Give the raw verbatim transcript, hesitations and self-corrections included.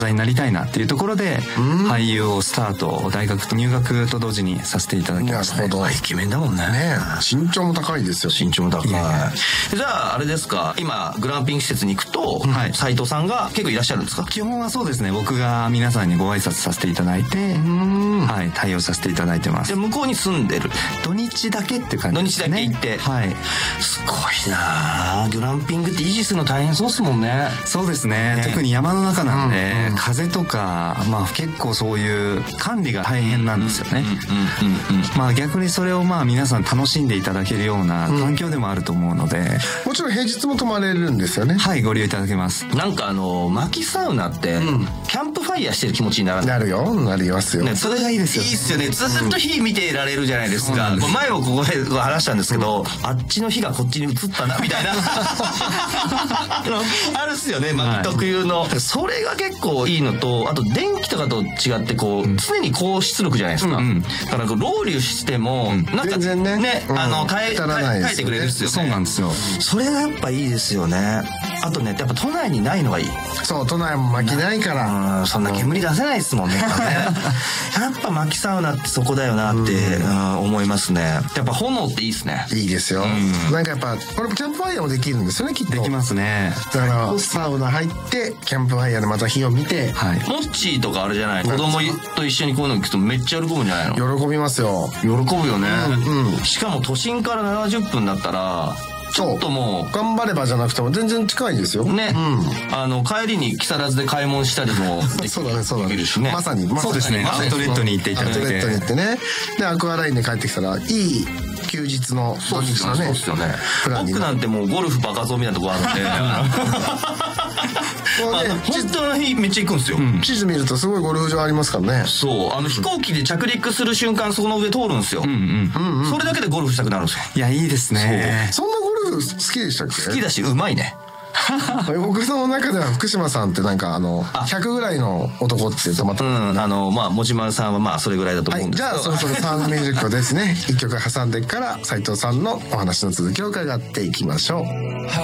になりたいなっていうところで俳優をスタート、大学入学と同時にさせていただきました、ね、 なるほど。イケメンだもんね。ね、身長も高いですよ。 身長も高い。 いやいや、 じゃああれですか、今グランピング施設に行くと、はい、斉藤さんが結構いらっしゃるんですか？ 基本はそうですね、僕が皆さんにご挨拶させていただいて、はい、対応させていただいてます。 で向こうに住んでる、 土日だけっていう感じですね。 土日だけ行って、 はい、 すごいな。グランピングって維持するの大変そうですもんね。 そうですね、ね、特に山の中なんで、うんうん、風とか、まあ、結構そういう管理が大変なんですよね。まあ逆にそれをまあ皆さん楽しんでいただけるような環境でもあると思うので、うん、 もちろん平日も泊まれるんですよね。 はい、ご利用いただけます。 なんかあの薪サウナって、うん、キャンプファイヤーしてる気持ちにならない？ なるよ、なりますよ、 ね、それがいいですよ。 いいっすよね。ずっと火見ていられるじゃないですか。うん、前もここで話したんですけど、うん、あっちの火がこっちに移ったなみたいなあるっすよね、薪特有の、はい、それが結構いいのと、あと電気とかと違ってこう、うん、常に高出力じゃないですか、うんうん、だからロウリュしても、うん、なんか全然ね、ね、 うん、あの耐え、耐えてくれるっすよね。 そうなんですよ。 それがやっぱいいですよね。あとね、やっぱ都内にないのがいい。 そう、都内も薪ないから、 うん、そんな煙出せないですもんね。やっぱ薪サウナってそこだよなって、うんうん、思いますね。やっぱ炎っていいですね。 いいですよ、うん、なんかやっぱこれもキャンプファイヤーもできるんですよね、きっと。 できますね。 だからサウナ入ってキャンプファイヤーでまた火を見て、 はい、モッチーとかあれじゃない、子供と一緒にこういうの聞くとめっちゃ喜ぶんじゃないの？ 喜びますよ。 喜ぶよね、 うんうん、 しかも都心からななじゅっぷんだったらちょっともう頑張ればじゃなくても全然近いですよね、うん、あの帰りに木更津で買い物したりもそうだね、そうだね、 ね、 まさに、まさにそうですね、アウトレットに行っていただいて、 アウトレットに行ってね、でアクアラインで帰ってきたらいい休日の土日のね、 そうですよね。僕なんてもうゴルフバカゾみたいなとこあるんでまあ、本当の日めっちゃ行くんですよ、うん、 地図見るとすごいゴルフ場ありますからね。 そう、あの飛行機で着陸する瞬間そこの上通るんですよ、うんうんうんうん、それだけでゴルフしたくなるんですよ。 いや、いいですね。 そんなゴルフ好きでしたっけ？ 好きだしうまいね僕の中では福島さんってなんかあのひゃくぐらいの男って止まった、 うん、あのまあ持丸さんはまあそれぐらいだと思うんですけど、 はい、じゃあそろそろサウンドミュージックをですね一曲挟んでから斉藤さんのお話の続きを伺っていきましょう。